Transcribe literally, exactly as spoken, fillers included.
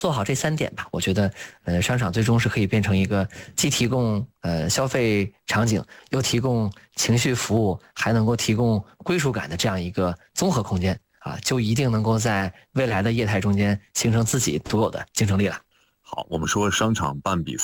做好这三点吧，我觉得，呃，商场最终是可以变成一个既提供呃消费场景，又提供情绪服务，还能够提供归属感的这样一个综合空间啊，就一定能够在未来的业态中间形成自己独有的竞争力了。 好，我们说商场办比